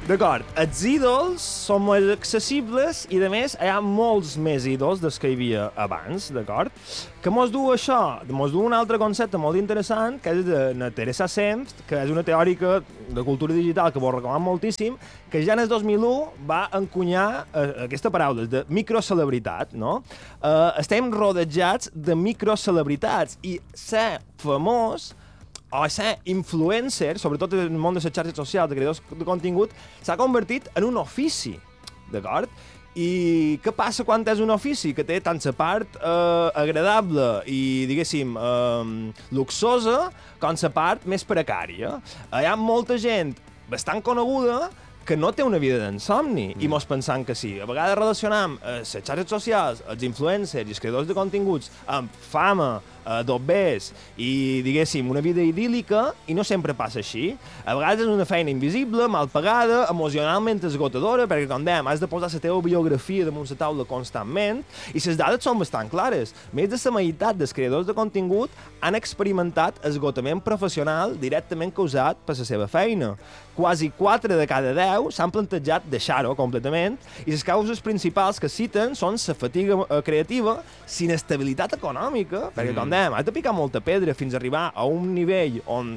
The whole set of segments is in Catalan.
D'acord, els ídols són més accessibles i, a més, hi ha molts més ídols dels que hi havia abans, d'acord? Que mos du això? Mos du un altre concepte molt interessant, que és de Teresa Senft, que és una teòrica de cultura digital que vos recomanem moltíssim, que ja en el 2001 va encunyar aquesta paraula, de microcelebritat, no? Estem rodejats de microcelebritats i ser famós o ser influencer, sobretot en el món de les xarxes socials, de creadors de contingut, s'ha convertit en un ofici, d'acord? I què passa quan és un ofici? Que té tant la part agradable i, diguéssim, luxosa, com la part més precària. Hi ha molta gent bastant coneguda que no té una vida d'insomni, i mos pensant que sí. A vegades relacionam les xarxes socials, els influencers i els creadors de continguts amb fama, dobbers i, diguéssim, una vida idíl·lica, i no sempre passa així. A vegades és una feina invisible, mal pagada, emocionalment esgotadora, perquè, com dèiem, has de posar la teva biografia damunt la taula constantment, i les dades són bastant clares. Més de la meitat dels creadors de contingut han experimentat esgotament professional directament causat per la seva feina. Quasi 4 de cada 10 s'han plantejat deixar-ho completament, i les causes principals que citen són la fatiga creativa, inestabilitat econòmica, perquè, com dèiem, has de picar molta pedra fins a arribar a un nivell on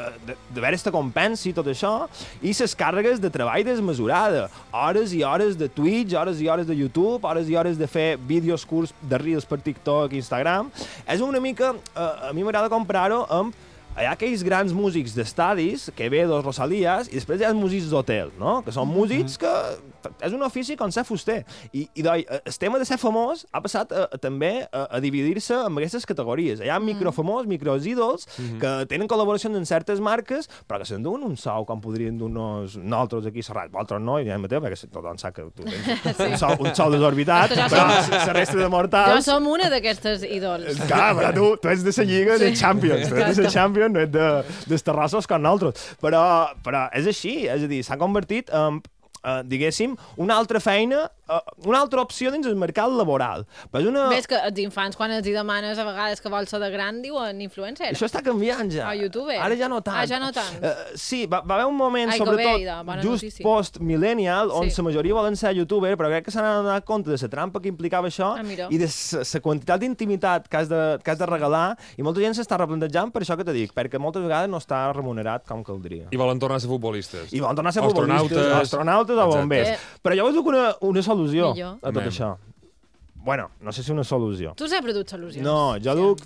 de veure esta compensi tot això, i les càrregues de treball desmesurada, hores i hores de Twitch, hores i hores de YouTube, hores i hores de fer vídeos curts de Reels per TikTok i Instagram. És una mica, a mi m'agrada comparar-ho amb hi ha aquells grans músics d'estadis, Quevedo, Rosalías, i després hi ha els músics d'hotel, no? Que són músics que és un ofici com ser fuster. I el tema de ser famós ha passat també a dividir-se en aquestes categories. Hi ha microfamós, microídols, que tenen col·laboracions en certes marques, però que se'n duen un sou com podrien dur-nos nosaltres aquí a Serrat. Vosaltres no, i ja mateix, perquè tothom sap que tu tens un sou desorbitat, però la resta de mortals... Jo som una d'aquestes ídols. Clar, però tu ets de la Lliga de Champions, tu ets de la Champions, no ets dels terrassos com nosaltres. Però és així, és a dir, s'ha convertit en, diguéssim, una altra feina, una altra opció dins el mercat laboral. Ves que els infants, quan els hi demanes a vegades que vol ser de gran, diuen influencer. Això està canviant ja. O youtuber. Ara ja no tant. Ja no tant. Sí, va haver un moment, sobretot, just post-millennial, on la majoria volen ser youtuber, però crec que s'han donat compte de la trampa que implicava això i de la quantitat d'intimitat que has de regalar, i molta gent s'està replantejant per això que te dic, perquè moltes vegades no està remunerat com caldria. I volen tornar a ser futbolistes. I volen tornar a ser futbolistes, astronautes o bombers. Però jo us duc una solució a tot això. Bueno, no sé si una solució. Tu sempre duc solucions. No, jo duc...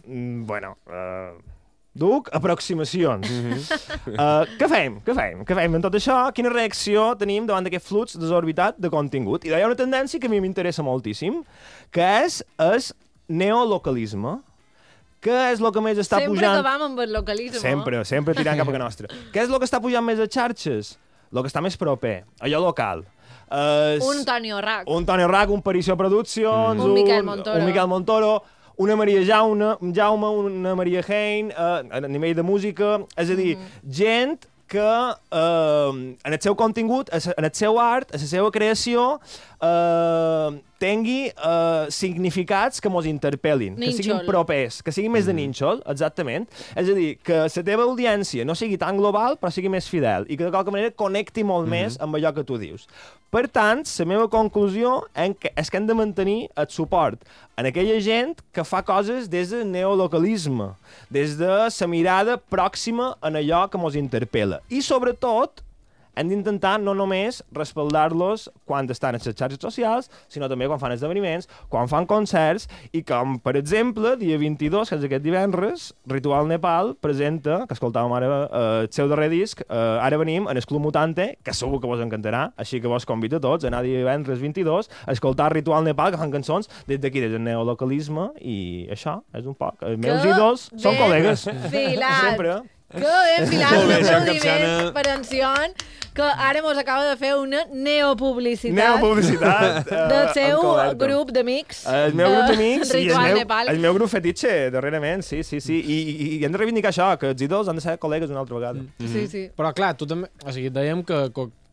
duc aproximacions. Què fem? Què fem en tot això? Quina reacció tenim davant d'aquest flux desorbitat de contingut? I hi ha una tendència que a mi m'interessa moltíssim, que és el neolocalisme. Què és el que més està pujant... Sempre acabam amb el localisme. Sempre tirant cap a nostra. Què és el que està pujant més a xarxes? El que està més proper, allò local. Un Toni Rack. Un Paricio Productions, un Miquel Montoro, una Maria Jaume, una Maria Hein, a nivell de música, és a dir, gent que en el seu contingut, en el seu art, en la seva creació, tingui significats que mos interpel·lin, que siguin propers, que siguin més de nínxol, exactament. És a dir, que la teva audiència no sigui tan global, però sigui més fidel, i que de qualque manera connecti molt més amb allò que tu dius. Per tant, la meva conclusió és que hem de mantenir el suport en aquella gent que fa coses des del neolocalisme, des de la mirada pròxima en allò que mos interpel·la. I, sobretot, hem d'intentar no només respaldar-los quan estan a les xarxes socials, sinó també quan fan esdeveniments, quan fan concerts, i com, per exemple, dia 22, que és aquest divendres, Ritual Nepal presenta, que escoltàvem ara el seu darrer disc, Ara venim, en el Club Mutante, que segur que vos encantarà, així que vos convido a tots a anar divendres 22 a escoltar Ritual Nepal, que fan cançons des d'aquí, des del neolocalisme, i això és un poc. Els meus ídols són col·legues. Sempre. Que ben filat, un aplaudiment per en Sion, que ara mos acaba de fer una neopublicitat del seu grup d'amics. El meu grup d'amics i el meu grup fetitxe, darrerament, sí. I hem de reivindicar això, que els ídols han de ser col·legues una altra vegada. Sí. Però clar, tu també... O sigui, dèiem que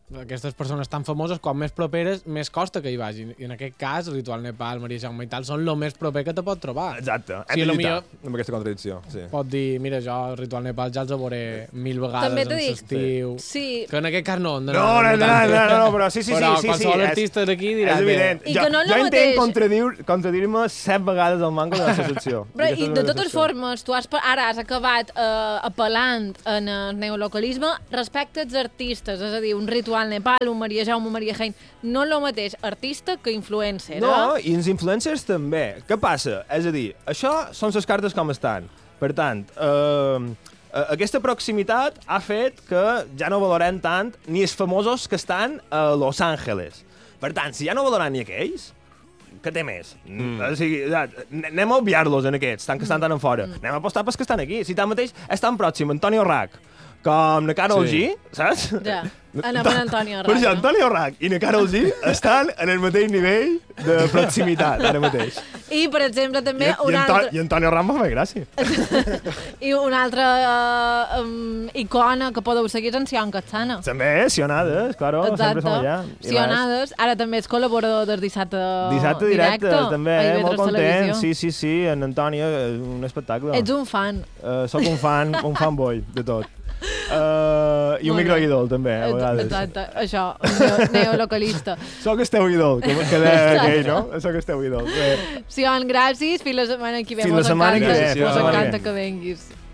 aquestes persones tan famoses, com més properes, més costa que hi vagin. I en aquest cas, Ritual Nepal, Maria Jaume i tal, són el més proper que te pot trobar. Exacte. Hem de lluitar amb aquesta contradicció. Sí. Pot dir, mira, jo Ritual Nepal ja els veuré 1000 vegades en l'estiu. Sí. Que en aquest cas no. No, però sí. Però qualsevol artista d'aquí dirà és evident. I que no jo entenc contradir-me 7 vegades al manco de la secció. Però, i de totes formes, tu ara has acabat apel·lant en el neolocalisme respecte als artistes, és a dir, un Ritual Nepal, un Maria Jaume, Maria Jaén, no és el mateix artista que influencer. No, i els influencers també. Què passa? És a dir, això són les cartes com estan. Per tant, aquesta proximitat ha fet que ja no valorem tant ni els famosos que estan a Los Angeles. Per tant, si ja no valorem ni aquells, què té més? O sigui, anem a obviar-los en aquests, tant que estan tan en fora. Anem a apostar pels que estan aquí. Si tanmateix és tan pròxim Antonio Rack com na Karol G, saps? Ja, anem a Antonio Rack. Per això, Antonio Rack i na Karol G estan en el mateix nivell de proximitat, ara mateix. I, per exemple, també I Antonio Rack m'ha fet gràcia. I una altra icona que podeu seguir és en Sion Catzana. També, Sionades, claro, sempre som allà. Sionades, ara també és col·laborador del Dissabte Directe, també, molt content. Sí, en Antonio, un espectacle. Ets un fan. Soc un fanboy de tot. I un microídol, també, a vegades. Exacte, això, neolocalista. Soc el teu ídol, que deia aquell, no? Soc el teu ídol. Sion, gràcies, fins la setmana que ve. Fins la setmana que ve. Mos encanta que venguis.